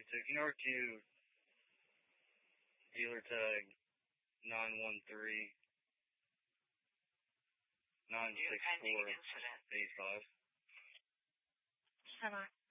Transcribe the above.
So can you R2 dealer tag 913 964 85? 7.